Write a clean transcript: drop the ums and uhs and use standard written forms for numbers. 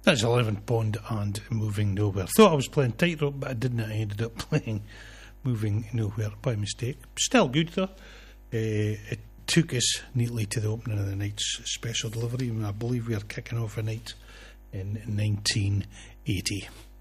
That's 11th Bond and Moving Nowhere. Thought I was playing Tightrope, but I didn't. I ended up playing Moving Nowhere by mistake. Still good though. It took us neatly to the opening of the night's special delivery, and I believe we are kicking off a night in 1980.